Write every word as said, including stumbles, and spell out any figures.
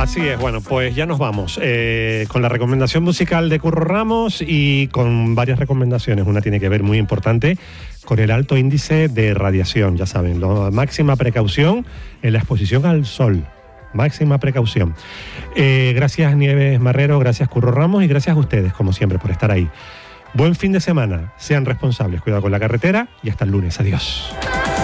Así es, bueno, pues ya nos vamos eh, con la recomendación musical de Curro Ramos y con varias recomendaciones. Una tiene que ver muy importante con el alto índice de radiación, ya saben, la máxima precaución en la exposición al sol. Máxima precaución. Eh, gracias Nieves Marrero, gracias Curro Ramos y gracias a ustedes, como siempre, por estar ahí. Buen fin de semana, sean responsables, cuidado con la carretera y hasta el lunes. Adiós.